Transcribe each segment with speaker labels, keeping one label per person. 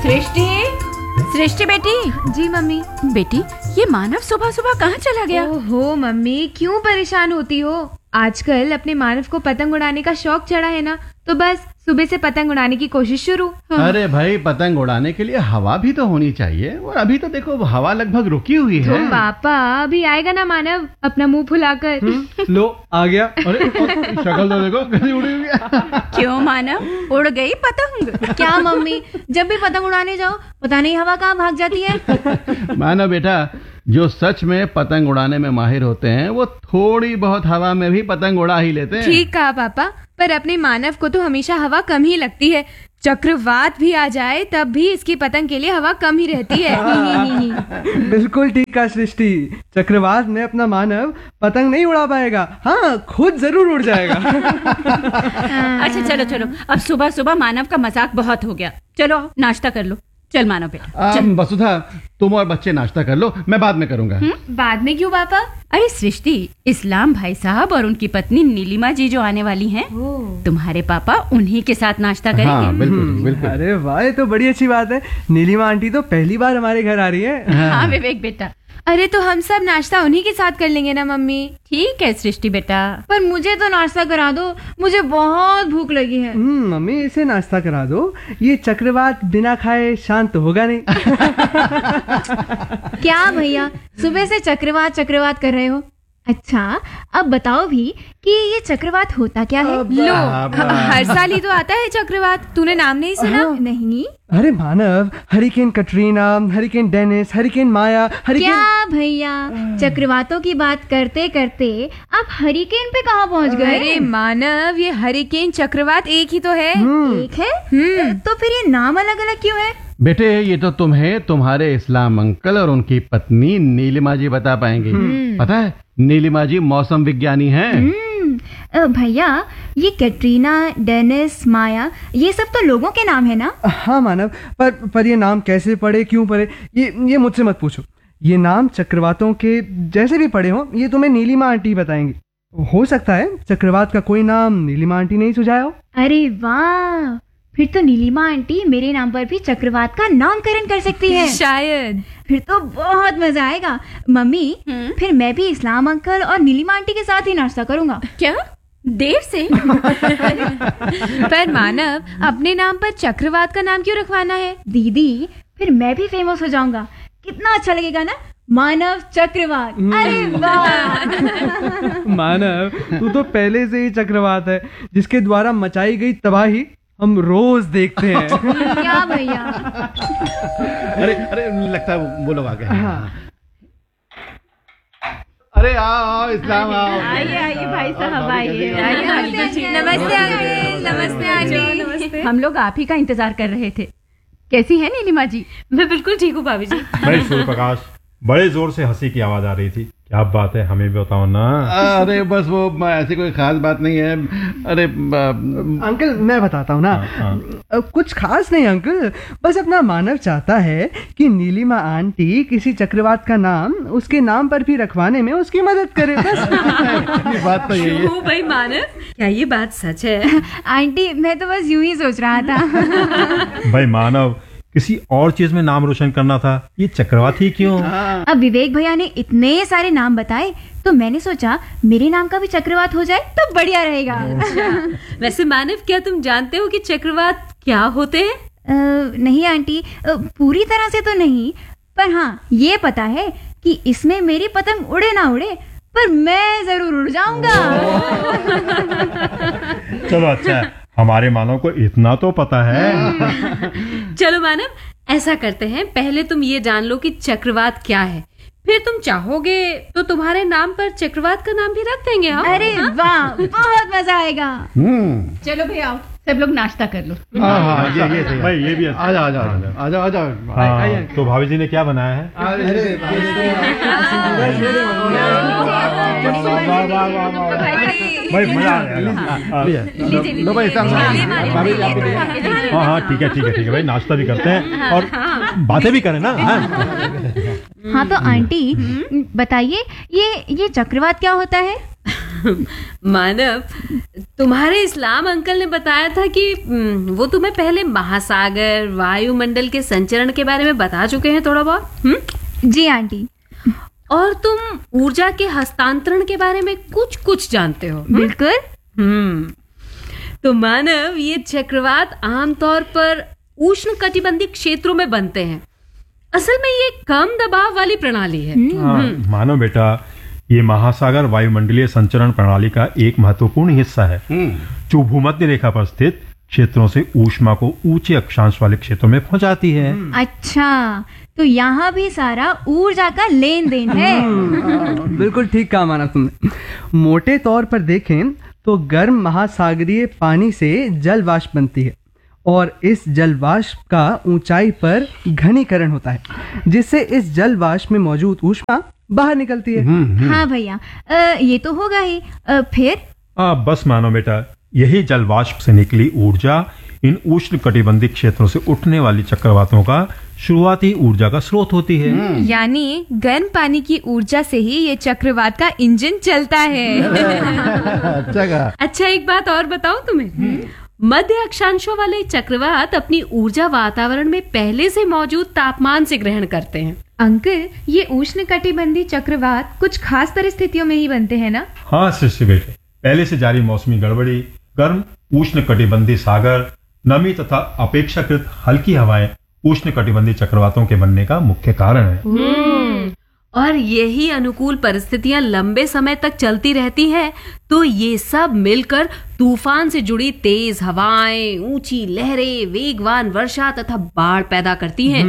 Speaker 1: सृष्टि, सृष्टि बेटी।
Speaker 2: जी मम्मी।
Speaker 1: बेटी, ये मानव सुबह सुबह कहाँ चला गया?
Speaker 2: ओहो मम्मी, क्यों परेशान होती हो? आजकल अपने मानव को पतंग उड़ाने का शौक चढ़ा है ना, तो बस सुबह से पतंग उड़ाने की कोशिश शुरू।
Speaker 3: अरे भाई, पतंग उड़ाने के लिए हवा भी तो होनी चाहिए, और अभी तो देखो हवा लगभग रुकी हुई है।
Speaker 2: तो पापा अभी आएगा ना मानव, अपना मुंह फुलाकर।
Speaker 4: लो आ गया।
Speaker 3: अरे शक्ल तो देखो कैसी उड़ी हुई है।
Speaker 1: क्यों मानव, उड़ गई पतंग?
Speaker 2: क्या मम्मी, जब भी पतंग उड़ाने जाओ पता नहीं हवा कहाँ भाग जाती है।
Speaker 3: मानो बेटा, जो सच में पतंग उड़ाने में माहिर होते हैं वो थोड़ी बहुत हवा में भी पतंग उड़ा ही लेते हैं।
Speaker 2: ठीक कहा पापा, पर अपने मानव को तो हमेशा हवा कम ही लगती है। चक्रवात भी आ जाए तब भी इसकी पतंग के लिए हवा कम ही रहती है।
Speaker 4: बिल्कुल ठीक कहा सृष्टि, चक्रवात में अपना मानव पतंग नहीं उड़ा पाएगा, हाँ खुद जरूर उड़ जाएगा।
Speaker 1: अच्छा चलो चलो, अब सुबह सुबह मानव का मजाक बहुत हो गया। चलो नाश्ता कर लो। चल मानव बेटा चल।
Speaker 3: वसुधा, तुम और बच्चे नाश्ता कर लो, मैं बाद में करूंगा।
Speaker 2: बाद में क्यों पापा?
Speaker 1: अरे सृष्टि, इस्लाम भाई साहब और उनकी पत्नी नीलिमा जी जो आने वाली हैं, तुम्हारे पापा उन्हीं के साथ नाश्ता करेंगे।
Speaker 3: हाँ, बिल्कुल बिल्कुल।
Speaker 4: अरे वाह, ये तो बड़ी अच्छी बात है। नीलिमा आंटी तो पहली बार हमारे घर आ रही है।
Speaker 1: हाँ विवेक बेटा।
Speaker 2: अरे तो हम सब नाश्ता उन्हीं के साथ कर लेंगे ना मम्मी।
Speaker 1: ठीक है सृष्टि बेटा।
Speaker 2: पर मुझे तो नाश्ता करा दो, मुझे बहुत भूख लगी है।
Speaker 4: मम्मी इसे नाश्ता करा दो, ये चक्रवात बिना खाए शांत होगा नहीं।
Speaker 2: क्या भैया, सुबह से चक्रवात चक्रवात कर रहे हो? अच्छा अब बताओ भी कि ये चक्रवात होता क्या है? लो, हर साल ही तो आता है चक्रवात, तूने नाम नहीं सुना? नहीं।
Speaker 4: अरे मानव, hurricane Katrina, hurricane Dennis, hurricane माया, हरिकेन।
Speaker 2: क्या भैया, चक्रवातों की बात करते करते आप हरिकेन पे कहाँ पहुँच गए? अरे मानव, ये हरिकेन चक्रवात एक ही तो है। एक है? तो फिर ये नाम अलग अलग क्यों है?
Speaker 3: बेटे, ये तो तुम्हें तुम्हारे इस्लाम अंकल और उनकी पत्नी नीलिमा जी बता पाएंगे। पता है, नीलिमा जी मौसम विज्ञानी हैं।
Speaker 2: भैया, ये कैटरीना, डेनिस, माया, ये सब तो लोगों के नाम है ना?
Speaker 4: हाँ मानव, पर ये नाम कैसे पड़े, क्यों पड़े, ये मुझसे मत पूछो। ये नाम चक्रवातों के जैसे भी पड़े हो, ये तुम्हें नीलिमा आंटी बताएंगी। हो सकता है चक्रवात का कोई नाम नीलिमा आंटी नहीं सुझाया हो।
Speaker 2: अरे वाह, फिर तो नीलिमा आंटी मेरे नाम पर भी चक्रवात का नामकरण कर सकती है। शायद। फिर तो बहुत मजा आएगा। मम्मी, फिर मैं भी इस्लाम अंकल और नीलिमा आंटी के साथ ही नाश्ता करूंगा।
Speaker 1: क्या देर से?
Speaker 2: पर मानव, अपने नाम पर चक्रवात का नाम क्यों रखवाना है? दीदी, फिर मैं भी फेमस हो जाऊंगा। कितना अच्छा लगेगा ना, मानव चक्रवात। अरे वाह।
Speaker 4: मानव, तू तो पहले से ही चक्रवात है, जिसके द्वारा मचाई गई तबाही हम रोज देखते हैं।
Speaker 2: क्या भैया?
Speaker 3: अरे अरे, लगता है वो लोग आ गए। अरे आओ इस्लाम, आओ।
Speaker 1: आइए भाई साहब, आइए।
Speaker 2: नमस्ते अंकल। नमस्ते आंटी।
Speaker 1: हम लोग आप ही का इंतजार कर रहे थे। कैसी है नीलिमा जी?
Speaker 5: मैं बिल्कुल ठीक हूँ भाभी जी।
Speaker 6: भाई सूर्यप्रकाश, बड़े जोर से हंसी की आवाज आ रही थी, क्या बात है, हमें भी बताओ ना।
Speaker 3: अरे बस वो ऐसी कोई खास बात नहीं है। अरे
Speaker 4: अंकल, मैं बताता हूँ ना। कुछ खास नहीं अंकल, बस अपना मानव चाहता है कि नीलिमा आंटी किसी चक्रवात का नाम उसके नाम पर भी रखवाने में उसकी मदद करे, बस।
Speaker 3: बात तो यही है।
Speaker 5: ओ भाई मानव, क्या ये बात सच है?
Speaker 2: आंटी, मैं तो बस यूं ही सोच रहा था।
Speaker 6: भाई मानव, किसी और चीज में नाम रोशन करना था, ये चक्रवात ही क्यों?
Speaker 2: अब विवेक भैया ने इतने सारे नाम बताए तो मैंने सोचा मेरे नाम का भी चक्रवात हो जाए तो बढ़िया रहेगा।
Speaker 5: वैसे मानव, क्या तुम जानते हो कि चक्रवात क्या होते हैं?
Speaker 2: नहीं आंटी, पूरी तरह से तो नहीं, पर हाँ ये पता है कि इसमें मेरी पतंग उड़े ना उड़े, पर मैं जरूर उड़ जाऊंगा।
Speaker 6: चलो अच्छा है, हमारे मानव को इतना तो पता है।
Speaker 5: चलो मानव, ऐसा करते हैं, पहले तुम ये जान लो कि चक्रवात क्या है, फिर तुम चाहोगे तो तुम्हारे नाम पर चक्रवात का नाम भी रख देंगे। हाँ?
Speaker 2: अरे वाह, बहुत मजा आएगा।
Speaker 1: चलो भैया, सब लोग नाश्ता कर लो।
Speaker 3: हाँ, ये सही है।
Speaker 6: भाई ये भी
Speaker 3: आ जाओ, आ जाओ, आ जाओ, आ जाओ।
Speaker 6: हाँ, तो भाभी जी ने क्या बनाया है? भाई मजा आ गया।
Speaker 3: लो भाई,
Speaker 6: हाँ ठीक है भाई, नाश्ता भी करते हैं और बातें भी करें ना।
Speaker 2: हाँ तो आंटी बताइए, ये चक्रवात क्या होता है?
Speaker 5: मानव, तुम्हारे इस्लाम अंकल ने बताया था कि वो तुम्हें पहले महासागर, वायुमंडल के संचरण के बारे में बता चुके हैं थोड़ा बहुत।
Speaker 2: जी आंटी।
Speaker 5: और तुम ऊर्जा के हस्तांतरण के बारे में कुछ कुछ जानते हो।
Speaker 2: बिल्कुल।
Speaker 5: तो मानव, ये चक्रवात आमतौर पर उष्णकटिबंधीय क्षेत्रों में बनते हैं। असल में ये कम दबाव वाली प्रणाली है।
Speaker 6: मानो बेटा, ये महासागर वायुमंडलीय संचरण प्रणाली का एक महत्वपूर्ण हिस्सा है जो भूमध्य रेखा पर स्थित क्षेत्रों से ऊष्मा को ऊंचे अक्षांश वाले क्षेत्रों में पहुंचाती है।
Speaker 2: अच्छा, तो यहाँ भी सारा ऊर्जा का लेन देन है।
Speaker 4: बिल्कुल ठीक कहा मानव तुमने। मोटे तौर पर देखें तो गर्म महासागरीय पानी से जल वाष्प बनती है और इस जल वाष्प का ऊंचाई पर घनीकरण होता है, जिससे इस जल वाष्प में मौजूद ऊष्मा बाहर निकलती है।
Speaker 2: हाँ भैया, ये तो होगा ही। फिर
Speaker 6: बस मानो बेटा, यही जल वाष्प से निकली ऊर्जा इन उष्ण कटिबंधीय क्षेत्रों से उठने वाली चक्रवातों का शुरुआती ऊर्जा का स्रोत होती है।
Speaker 7: यानी गर्म पानी की ऊर्जा से ही ये चक्रवात का इंजन चलता है।
Speaker 5: अच्छा, एक बात और बताऊं तुम्हें। मध्य अक्षांशों वाले चक्रवात अपनी ऊर्जा वातावरण में पहले से मौजूद तापमान से ग्रहण करते हैं।
Speaker 7: अंकल, ये उष्णकटिबंधीय चक्रवात कुछ खास परिस्थितियों में ही बनते हैं ना?
Speaker 6: हाँ सृष्टि बेटे, पहले से जारी मौसमी गड़बड़ी, गर्म उष्ण कटिबंधीय सागर, नमी तथा अपेक्षाकृत हल्की हवाएं उष्ण कटिबंधीय चक्रवातों के बनने का मुख्य कारण है।
Speaker 5: और यही अनुकूल परिस्थितियां लंबे समय तक चलती रहती हैं, तो ये सब मिलकर तूफान से जुड़ी तेज हवाएं, ऊंची लहरें, वेगवान वर्षा तथा बाढ़ पैदा करती हैं।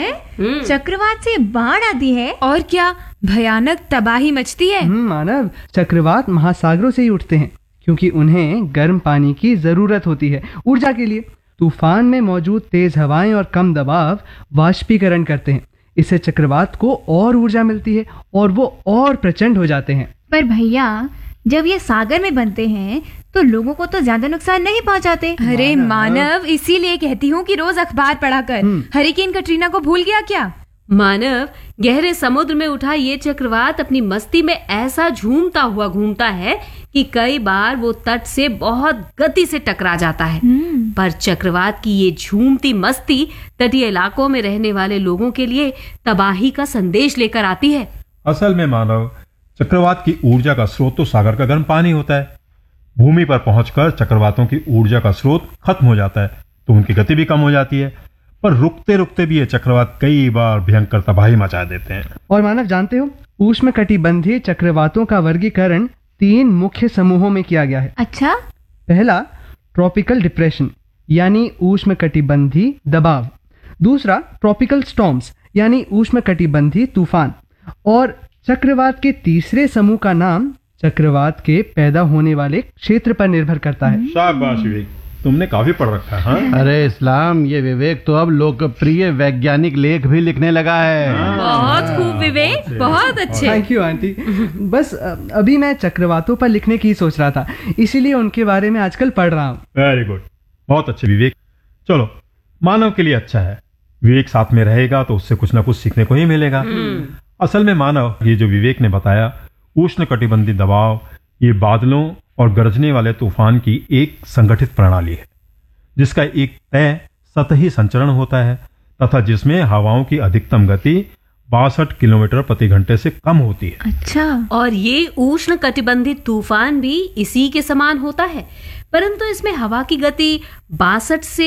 Speaker 2: चक्रवात से बाढ़ आती है?
Speaker 7: और क्या भयानक तबाही मचती है।
Speaker 4: मानव, चक्रवात महासागरों से ही उठते हैं क्योंकि उन्हें गर्म पानी की जरूरत होती है ऊर्जा के लिए। तूफान में मौजूद तेज हवाएं और कम दबाव वाष्पीकरण करते हैं। इससे चक्रवात को और ऊर्जा मिलती है और वो और प्रचंड हो जाते हैं।
Speaker 2: पर भैया, जब ये सागर में बनते हैं तो लोगों को तो ज्यादा नुकसान नहीं पहुंचाते।
Speaker 7: अरे मानव, इसीलिए कहती हूँ कि रोज अखबार पढ़ा कर। हरिकेन कटरीना को भूल गया क्या?
Speaker 5: मानव, गहरे समुद्र में उठा ये चक्रवात अपनी मस्ती में ऐसा झूमता हुआ घूमता है कि कई बार वो तट से बहुत गति से टकरा जाता है। पर चक्रवात की ये झूमती मस्ती तटीय इलाकों में रहने वाले लोगों के लिए तबाही का संदेश लेकर आती है।
Speaker 6: असल में मानव, चक्रवात की ऊर्जा का स्रोत तो सागर का गर्म पानी होता है। भूमि पर पहुंचकर चक्रवातों की ऊर्जा का स्रोत खत्म हो जाता है तो उनकी गति भी कम हो जाती है। पर रुकते रुकते भी ये चक्रवात कई बार भयंकर तबाही मचा देते हैं।
Speaker 4: और मानव, जानते हो, उष्णकटिबंधीय चक्रवातों का वर्गीकरण 3 मुख्य समूहों में किया गया है।
Speaker 2: अच्छा।
Speaker 4: पहला, ट्रॉपिकल डिप्रेशन यानी उष्णकटिबंधीय दबाव। दूसरा, ट्रॉपिकल स्टॉर्म्स यानी उष्णकटिबंधीय तूफान। और चक्रवात के तीसरे समूह का नाम चक्रवात के पैदा होने वाले क्षेत्र पर निर्भर करता है।
Speaker 6: शाबाश विवेक, तुमने काफी पढ़ रखा है।
Speaker 3: अरे इस्लाम, ये विवेक तो अब लोकप्रिय वैज्ञानिक लेख भी लिखने लगा है।
Speaker 5: बहुत खूब विवेक, बहुत अच्छे।
Speaker 4: Thank you aunty. बस अभी मैं चक्रवातों पर लिखने की सोच रहा था, इसीलिए उनके बारे में आजकल पढ़ रहा हूँ।
Speaker 6: वेरी गुड, बहुत अच्छे विवेक। चलो, मानव के लिए अच्छा है, विवेक साथ में रहेगा तो उससे कुछ ना कुछ सीखने को ही मिलेगा। असल में मानव, ये जो विवेक ने बताया, उष्ण कटिबंधीय दबाव, ये बादलों और गरजने वाले तूफान की एक संगठित प्रणाली है जिसका एक तय सतही संचरण होता है तथा जिसमें हवाओं की अधिकतम गति 62 किलोमीटर प्रति घंटे से कम होती है।
Speaker 2: अच्छा।
Speaker 5: और ये उष्ण कटिबंधीय तूफान भी इसी के समान होता है, परंतु इसमें हवा की गति 62 से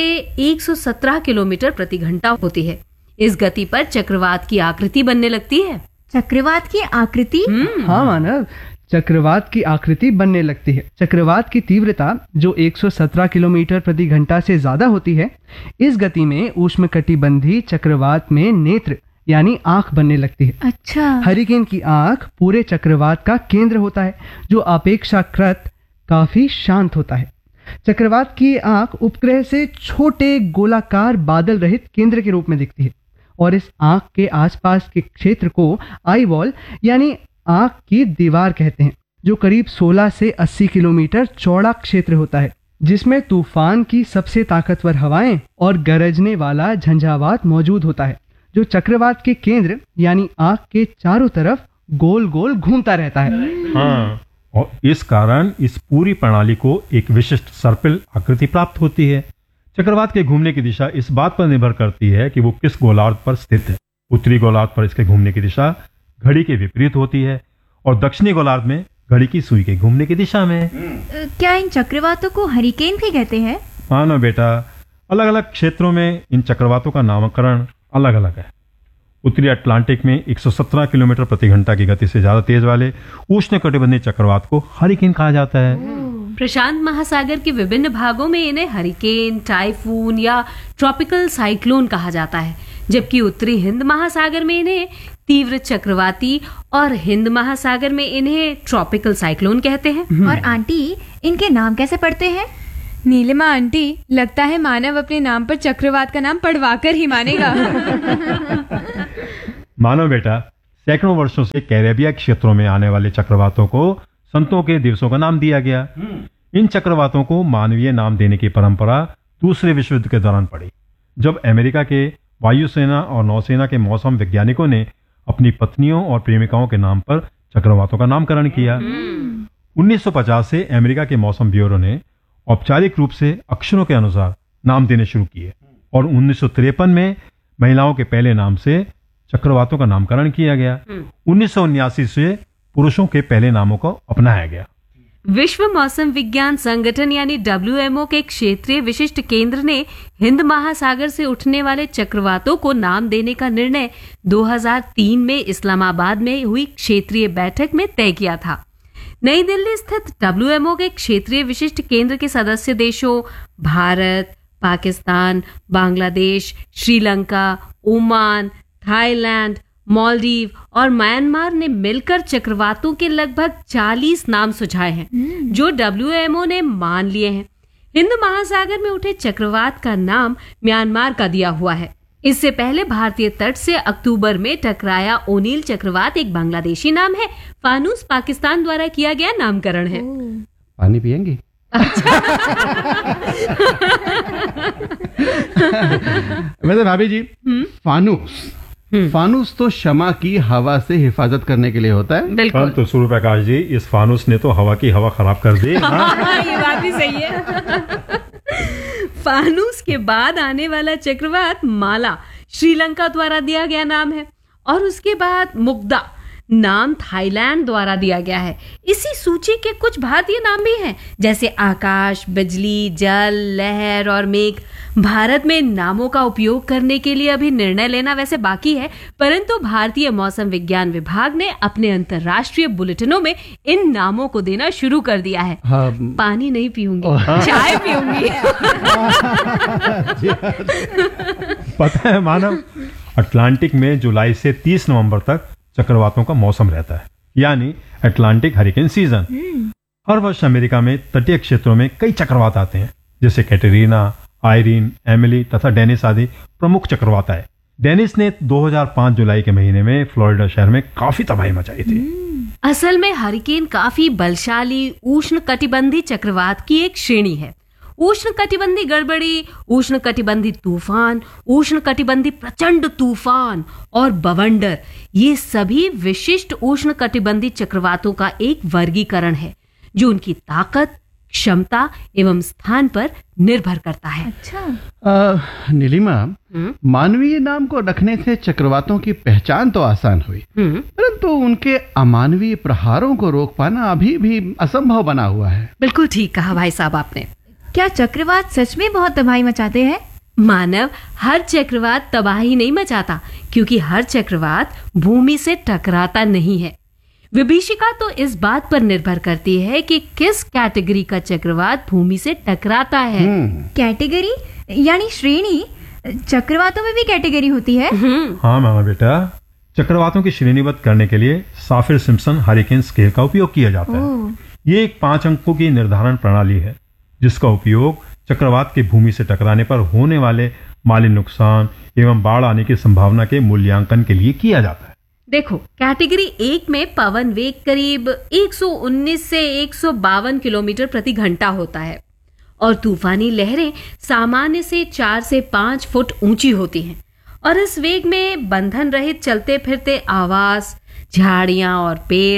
Speaker 5: 117 किलोमीटर प्रति घंटा होती है। इस गति पर चक्रवात की आकृति बनने लगती है।
Speaker 2: चक्रवात की आकृति?
Speaker 4: हाँ मानव, चक्रवात की आकृति बनने लगती है। चक्रवात की तीव्रता जो 117 किलोमीटर प्रति घंटा से ज्यादा होती है, इस गति में उष्णकटिबंधीय चक्रवात में नेत्र यानी आंख बनने लगती है।
Speaker 2: अच्छा।
Speaker 4: हरिकेन की आंख पूरे चक्रवात का केंद्र होता है जो अपेक्षाकृत काफी शांत होता है। चक्रवात की आंख उपग्रह से छोटे गोलाकार बादल रहित केंद्र के रूप में दिखती है और इस आंख के आसपास के क्षेत्र को आई वॉल यानी आंख की दीवार कहते हैं, जो करीब 16 से 80 किलोमीटर चौड़ा क्षेत्र होता है, जिसमें तूफान की सबसे ताकतवर हवाएं और गरजने वाला झंझावात मौजूद होता है, जो चक्रवात के केंद्र यानी आंख के चारों तरफ गोल गोल घूमता रहता है।
Speaker 6: हाँ, और इस कारण इस पूरी प्रणाली को एक विशिष्ट सर्पिल आकृति प्राप्त होती है। चक्रवात के घूमने की दिशा इस बात पर निर्भर करती है कि वो किस गोलार्ध पर स्थित है। उत्तरी गोलार्ध पर इसके घूमने की दिशा घड़ी के विपरीत होती है और दक्षिणी गोलार्ध में घड़ी की सुई के घूमने की दिशा में।
Speaker 2: क्या इन चक्रवातों को हरिकेन भी कहते हैं?
Speaker 6: मानो बेटा, अलग अलग क्षेत्रों में इन चक्रवातों का नामकरण अलग अलग है। उत्तरी अटलांटिक में 117 किलोमीटर प्रति घंटा की गति से ज्यादा तेज वाले उष्णकटिबंधीय चक्रवात को हरिकेन कहा जाता है।
Speaker 5: प्रशांत महासागर के विभिन्न भागों में इन्हें हरिकेन, टाइफून या ट्रॉपिकल साइक्लोन कहा जाता है, जबकि उत्तरी हिंद महासागर में इन्हें तीव्र चक्रवाती और हिंद महासागर में इन्हें ट्रॉपिकल साइक्लोन कहते हैं।
Speaker 2: और आंटी, इनके नाम कैसे पड़ते हैं?
Speaker 7: नीलिमा आंटी, लगता है मानव अपने नाम पर चक्रवात का नाम पढ़वाकर ही मानेगा।
Speaker 6: मानो बेटा, सैकड़ों वर्षों से कैरेबिया क्षेत्रों में आने वाले चक्रवातों को संतों के दिवसों का नाम दिया गया। इन चक्रवातों को मानवीय नाम देने की परंपरा दूसरे विश्व युद्ध के दौरान पड़ी, जब अमेरिका के वायुसेना और नौसेना के मौसम वैज्ञानिकों ने अपनी पत्नियों और प्रेमिकाओं के नाम पर चक्रवातों का नामकरण किया। 1950 से अमेरिका के मौसम ब्यूरो ने औपचारिक रूप से अक्षरों के अनुसार नाम देने शुरू किए और 1953 में महिलाओं के पहले नाम से चक्रवातों का नामकरण किया गया। 1979 से पुरुषों के पहले नामों को अपनाया गया।
Speaker 5: विश्व मौसम विज्ञान संगठन यानी WMO के क्षेत्रीय विशिष्ट केंद्र ने हिंद महासागर से उठने वाले चक्रवातों को नाम देने का निर्णय 2003 में इस्लामाबाद में हुई क्षेत्रीय बैठक में तय किया था। नई दिल्ली स्थित WMO के क्षेत्रीय विशिष्ट केंद्र के सदस्य देशों भारत, पाकिस्तान, बांग्लादेश, श्रीलंका, ओमान, थाईलैंड, मालदीव और म्यांमार ने मिलकर चक्रवातों के लगभग 40 नाम सुझाए हैं, जो WMO ने मान लिए हैं। हिंद महासागर में उठे चक्रवात का नाम म्यांमार का दिया हुआ है। इससे पहले भारतीय तट से अक्टूबर में टकराया ओनील चक्रवात एक बांग्लादेशी नाम है। फानूस पाकिस्तान द्वारा किया गया नामकरण है।
Speaker 3: पानी पियेंगी? वैसे भाभी जी, फानूस तो शमा की हवा से हिफाजत करने के लिए होता है।
Speaker 5: बिल्कुल।
Speaker 6: तो सूर्य प्रकाश जी, इस फानूस ने तो हवा की हवा खराब कर दी।
Speaker 5: ये बात भी सही है। फानूस के बाद आने वाला चक्रवात माला श्रीलंका द्वारा दिया गया नाम है और उसके बाद मुग्धा नाम थाईलैंड द्वारा दिया गया है। इसी सूची के कुछ भारतीय नाम भी हैं, जैसे आकाश, बिजली, जल, लहर और मेघ। भारत में नामों का उपयोग करने के लिए अभी निर्णय लेना वैसे बाकी है, परंतु भारतीय मौसम विज्ञान विभाग ने अपने अंतर्राष्ट्रीय बुलेटिनों में इन नामों को देना शुरू कर दिया है।
Speaker 3: हाँ।
Speaker 5: पानी नहीं पीऊंगी, चाय पीऊंगी।
Speaker 6: पता है मानव, अटलांटिक में जुलाई से 30 नवंबर तक चक्रवातों का मौसम रहता है, यानी अटलांटिक हरिकेन सीजन। हर वर्ष अमेरिका में तटीय क्षेत्रों में कई चक्रवात आते हैं, जैसे कैटरीना, आयरीन, एमिली तथा डेनिस आदि प्रमुख चक्रवात आए। डेनिस ने 2005 जुलाई के महीने में फ्लोरिडा शहर में काफी तबाही मचाई थी।
Speaker 5: असल में हरिकेन काफी बलशाली उष्णकटिबंधी चक्रवात की एक श्रेणी है। उष्णकटिबंधी गड़बड़ी, उष्णकटिबंधी तूफान, उष्णकटिबंधी प्रचंड तूफान और बवंडर, ये सभी विशिष्ट उष्णकटिबंधी चक्रवातों का एक वर्गीकरण है जो उनकी ताकत, क्षमता एवं स्थान पर निर्भर करता है।
Speaker 2: अच्छा।
Speaker 3: नीलिमा, मानवीय नाम को रखने से चक्रवातों की पहचान तो आसान हुई, परंतु उनके अमानवीय प्रहारों को रोक पाना अभी भी असंभव बना हुआ है।
Speaker 5: बिल्कुल ठीक कहा भाई साहब आपने।
Speaker 2: क्या चक्रवात सच में बहुत तबाही मचाते हैं?
Speaker 5: मानव, हर चक्रवात तबाही नहीं मचाता, क्योंकि हर चक्रवात भूमि से टकराता नहीं है। विभीषिका तो इस बात पर निर्भर करती है कि किस कैटेगरी का चक्रवात भूमि से टकराता है।
Speaker 2: कैटेगरी यानी श्रेणी? चक्रवातों में भी कैटेगरी होती है?
Speaker 6: हाँ मामा बेटा, चक्रवातों की श्रेणीबद्ध करने के लिए साफिर सिम्पसन हरिकेन स्केल का उपयोग किया जाता है। ये एक 5 अंकों की निर्धारण प्रणाली है, जिसका उपयोग चक्रवात के भूमि से टकराने पर होने वाले माली नुकसान एवं बाढ़ आने की संभावना के मूल्यांकन के लिए किया जाता है।
Speaker 5: देखो, कैटेगरी 1 में पवन वेग करीब 119 से 152 किलोमीटर प्रति घंटा होता है और तूफानी लहरें सामान्य से 4 से 5 फुट ऊंची होती हैं और इस वेग में बंधन रहित चलते फिरते आवास, झाड़ियां और पेड़,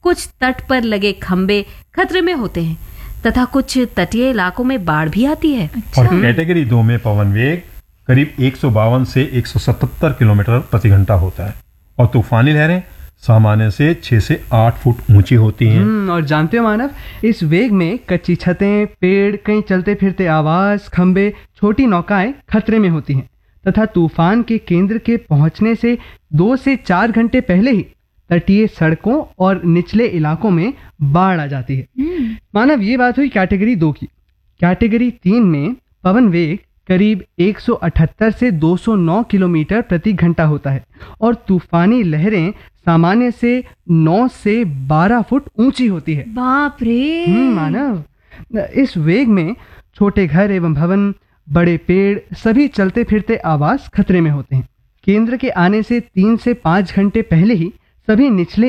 Speaker 5: कुछ तट पर लगे खंबे खतरे में होते हैं तथा कुछ तटीय इलाकों में बाढ़ भी आती है।
Speaker 6: और कैटेगरी 2 में पवन वेग करीब 152 से 177 किलोमीटर प्रति घंटा होता है और तूफानी लहरें सामान्य से 6 से 8 फुट ऊंची होती हैं।
Speaker 4: और जानते हो मानव, इस वेग में कच्ची छतें, पेड़, कहीं चलते फिरते आवास, खंबे, छोटी नौकाएं खतरे में होती हैं तथा तूफान के केंद्र के पहुंचने से 2 से 4 घंटे पहले ही तटीय सड़कों और निचले इलाकों में बाढ़ आ जाती है। मानव, ये बात हुई कैटेगरी 2 की। कैटेगरी 3 में पवन वेग करीब 178 से 209 किलोमीटर प्रति घंटा होता है और तूफानी लहरें सामान्य से 9 से 12 फुट ऊंची होती है।
Speaker 2: बाप रे।
Speaker 4: मानव, इस वेग में छोटे घर एवं भवन, बड़े पेड़, सभी चलते फिरते आवास खतरे में होते हैं। केंद्र के आने से 3 से 5 घंटे पहले ही सभी निचले